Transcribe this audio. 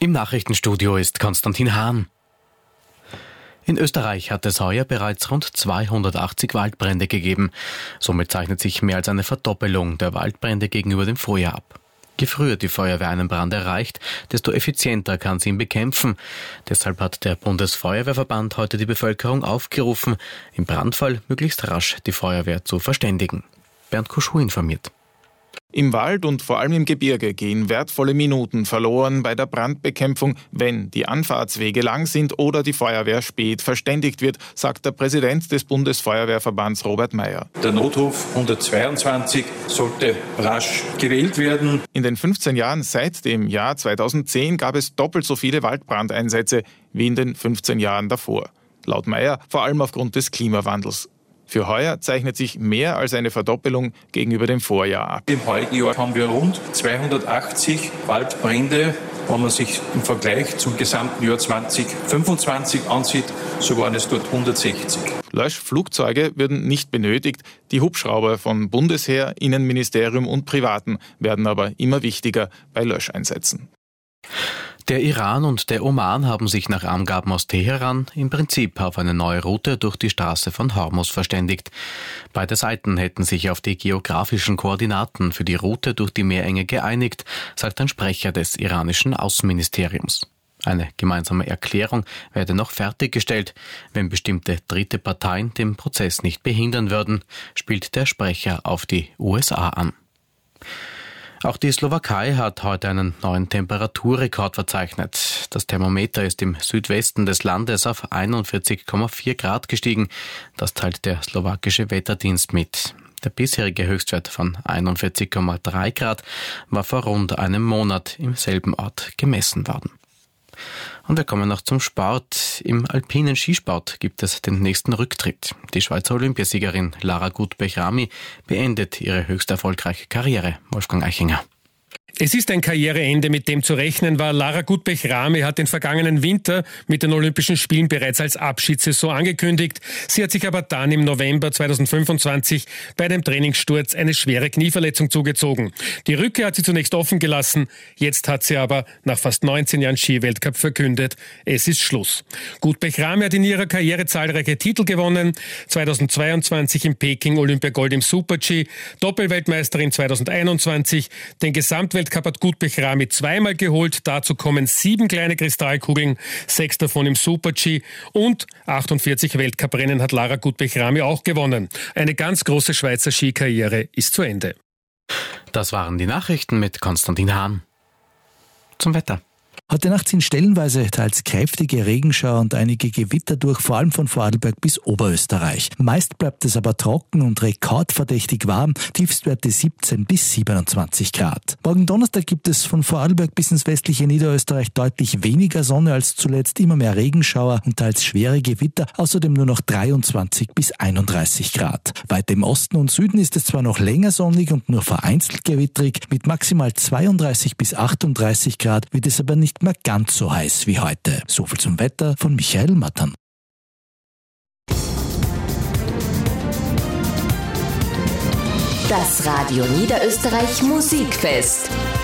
Im Nachrichtenstudio ist Konstantin Hahn. In Österreich hat es heuer bereits rund 280 Waldbrände gegeben. Somit zeichnet sich mehr als eine Verdoppelung der Waldbrände gegenüber dem Vorjahr ab. Je früher die Feuerwehr einen Brand erreicht, desto effizienter kann sie ihn bekämpfen. Deshalb hat der Bundesfeuerwehrverband heute die Bevölkerung aufgerufen, im Brandfall möglichst rasch die Feuerwehr zu verständigen. Bernd Kuschuh informiert. Im Wald und vor allem im Gebirge gehen wertvolle Minuten verloren bei der Brandbekämpfung, wenn die Anfahrtswege lang sind oder die Feuerwehr spät verständigt wird, sagt der Präsident des Bundesfeuerwehrverbands Robert Meyer. Der Notruf 122 sollte rasch gewählt werden. In den 15 Jahren seit dem Jahr 2010 gab es doppelt so viele Waldbrandeinsätze wie in den 15 Jahren davor. Laut Meyer vor allem aufgrund des Klimawandels. Für heuer zeichnet sich mehr als eine Verdoppelung gegenüber dem Vorjahr ab. Im heutigen Jahr haben wir rund 280 Waldbrände. Wenn man sich im Vergleich zum gesamten Jahr 2025 ansieht, so waren es dort 160. Löschflugzeuge würden nicht benötigt. Die Hubschrauber von Bundesheer, Innenministerium und Privaten werden aber immer wichtiger bei Löscheinsätzen. Der Iran und der Oman haben sich nach Angaben aus Teheran im Prinzip auf eine neue Route durch die Straße von Hormuz verständigt. Beide Seiten hätten sich auf die geografischen Koordinaten für die Route durch die Meerenge geeinigt, sagt ein Sprecher des iranischen Außenministeriums. Eine gemeinsame Erklärung werde noch fertiggestellt, wenn bestimmte dritte Parteien den Prozess nicht behindern würden, spielt der Sprecher auf die USA an. Auch die Slowakei hat heute einen neuen Temperaturrekord verzeichnet. Das Thermometer ist im Südwesten des Landes auf 41,4 Grad gestiegen. Das teilt der slowakische Wetterdienst mit. Der bisherige Höchstwert von 41,3 Grad war vor rund einem Monat im selben Ort gemessen worden. Und wir kommen noch zum Sport. Im alpinen Skisport gibt es den nächsten Rücktritt. Die Schweizer Olympiasiegerin Lara Gutbeck-Ramy beendet ihre höchst erfolgreiche Karriere. Wolfgang Eichinger. Es ist ein Karriereende, mit dem zu rechnen war. Lara Gutbeck-Ramy hat den vergangenen Winter mit den Olympischen Spielen bereits als Abschiedssaison angekündigt. Sie hat sich aber dann im November 2025 bei einem Trainingssturz eine schwere Knieverletzung zugezogen. Die Rückkehr hat sie zunächst offen gelassen. Jetzt hat sie aber nach fast 19 Jahren Skiweltcup verkündet, es ist Schluss. Gutbeck-Ramy hat in ihrer Karriere zahlreiche Titel gewonnen. 2022 in Peking Olympiagold im Super-G, Doppelweltmeisterin 2021, den Gesamtweltcup hat Gutbeck-Ramy zweimal geholt. Dazu kommen 7 kleine Kristallkugeln, 6 davon im Super-G und 48 Weltcuprennen hat Lara Gutbeck-Ramy auch gewonnen. Eine ganz große Schweizer Skikarriere ist zu Ende. Das waren die Nachrichten mit Konstantin Hahn. Zum Wetter. Heute Nacht sind stellenweise teils kräftige Regenschauer und einige Gewitter durch, vor allem von Vorarlberg bis Oberösterreich. Meist bleibt es aber trocken und rekordverdächtig warm, Tiefstwerte 17 bis 27 Grad. Morgen Donnerstag gibt es von Vorarlberg bis ins westliche Niederösterreich deutlich weniger Sonne als zuletzt, immer mehr Regenschauer und teils schwere Gewitter, außerdem nur noch 23 bis 31 Grad. Weiter im Osten und Süden ist es zwar noch länger sonnig und nur vereinzelt gewittrig, mit maximal 32 bis 38 Grad wird es aber nicht mehr ganz so heiß wie heute. Soviel zum Wetter von Michael Mattern. Das Radio Niederösterreich Musikfest.